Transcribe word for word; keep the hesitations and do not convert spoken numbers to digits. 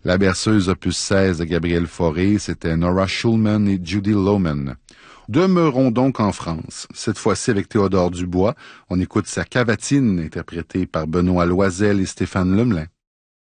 La berceuse opus seize de Gabriel Fauré, c'était Nora Schulman et Judy Lohman. Demeurons donc en France, cette fois-ci avec Théodore Dubois. On écoute sa cavatine, interprétée par Benoît Loisel et Stéphane Lemelin.